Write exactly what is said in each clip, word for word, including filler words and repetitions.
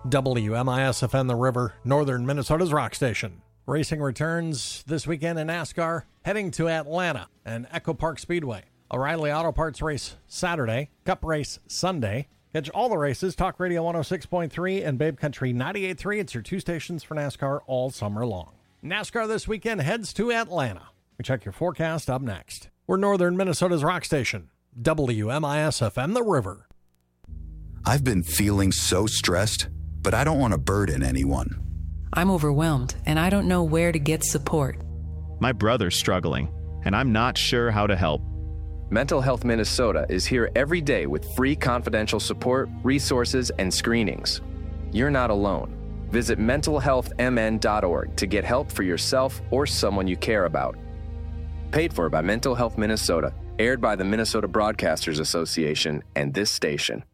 W M I S F M The River, northern Minnesota's rock station. Racing returns this weekend in NASCAR, heading to Atlanta and Echo Park Speedway. O'Reilly Auto Parts race Saturday, Cup race Sunday. Catch all the races, Talk Radio one oh six point three and Babe Country ninety-eight point three. It's your two stations for NASCAR all summer long. NASCAR this weekend heads to Atlanta. We check your forecast up next. We're northern Minnesota's rock station, W M I S F M The River. I've been feeling so stressed, but I don't want to burden anyone. I'm overwhelmed, and I don't know where to get support. My brother's struggling, and I'm not sure how to help. Mental Health Minnesota is here every day with free confidential support, resources, and screenings. You're not alone. Visit mental health m n dot org to get help for yourself or someone you care about. Paid for by Mental Health Minnesota, aired by the Minnesota Broadcasters Association and this station.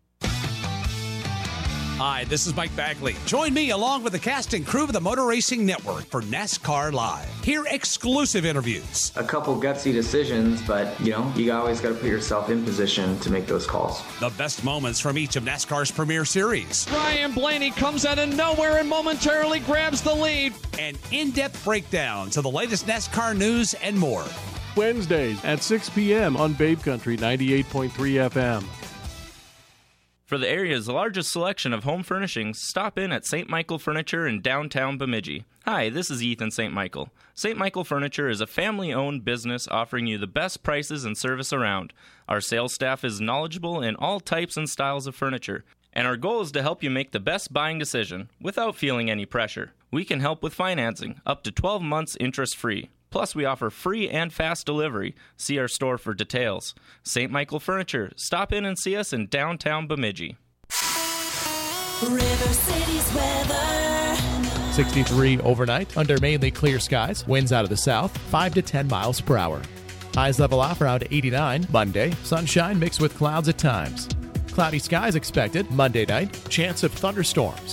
Hi, this is Mike Bagley. Join me along with the cast and crew of the Motor Racing Network for NASCAR Live. Hear exclusive interviews. A couple gutsy decisions, but, you know, you always got to put yourself in position to make those calls. The best moments from each of NASCAR's premier series. Ryan Blaney comes out of nowhere and momentarily grabs the lead. And in-depth breakdowns of the latest NASCAR news and more. Wednesdays at six p.m. on Babe Country ninety-eight point three F M. For the area's largest selection of home furnishings, stop in at Saint Michael Furniture in downtown Bemidji. Hi, this is Ethan Saint Michael. Saint Michael Furniture is a family-owned business offering you the best prices and service around. Our sales staff is knowledgeable in all types and styles of furniture, and our goal is to help you make the best buying decision without feeling any pressure. We can help with financing, up to twelve months interest-free. Plus, we offer free and fast delivery. See our store for details. Saint Michael Furniture. Stop in and see us in downtown Bemidji. River City's weather. sixty-three overnight under mainly clear skies. Winds out of the south, five to ten miles per hour. Highs level off around eighty-nine. Monday, sunshine mixed with clouds at times. Cloudy skies expected Monday night. Chance of thunderstorms.